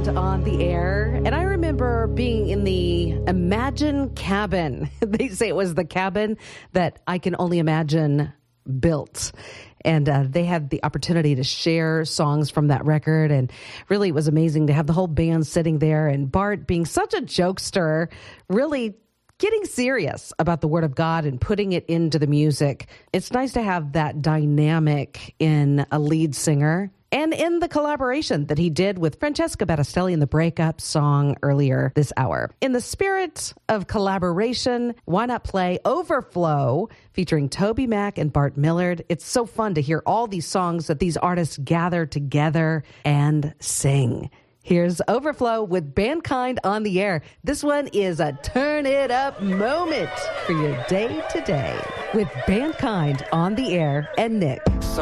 Mankind on the air. And I remember being in the Imagine cabin. They say it was the cabin that I Can Only Imagine built. And they had the opportunity to share songs from that record. And really, it was amazing to have the whole band sitting there and Bart being such a jokester, really getting serious about the Word of God and putting it into the music. It's nice to have that dynamic in a lead singer and in the collaboration that he did with Francesca Battistelli in the Breakup song earlier this hour. In the spirit of collaboration, why not play Overflow featuring Toby Mac and Bart Millard? It's so fun to hear all these songs that these artists gather together and sing. Here's Overflow with Mankind on the air. This one is a turn it up moment for your day to day with Mankind on the air and Nick.